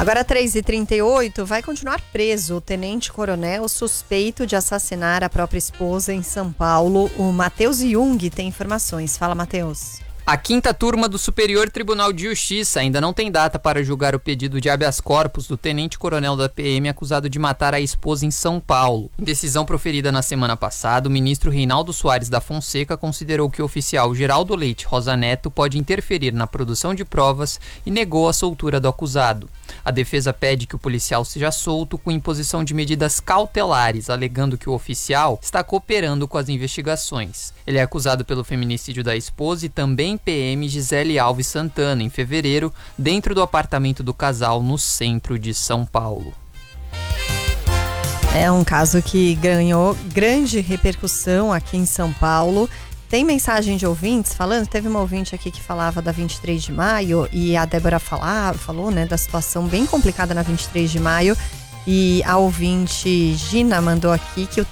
Agora 3h38, vai continuar preso o tenente-coronel suspeito de assassinar a própria esposa em São Paulo. O Matheus Jung tem informações. Fala, Matheus. A quinta turma do Superior Tribunal de Justiça ainda não tem data para julgar o pedido de habeas corpus do tenente-coronel da PM acusado de matar a esposa em São Paulo. Em decisão proferida na semana passada, o ministro Reinaldo Soares da Fonseca considerou que o oficial Geraldo Leite Rosa Neto pode interferir na produção de provas e negou a soltura do acusado. A defesa pede que o policial seja solto com imposição de medidas cautelares, alegando que o oficial está cooperando com as investigações. Ele é acusado pelo feminicídio da esposa e também PM Gisele Alves Santana, em fevereiro, dentro do apartamento do casal no centro de São Paulo. É um caso que ganhou grande repercussão aqui em São Paulo. Tem mensagem de ouvintes falando, teve uma ouvinte aqui que falava da 23 de maio e a Débora falou, né, da situação bem complicada na 23 de maio. E a ouvinte Gina mandou aqui que o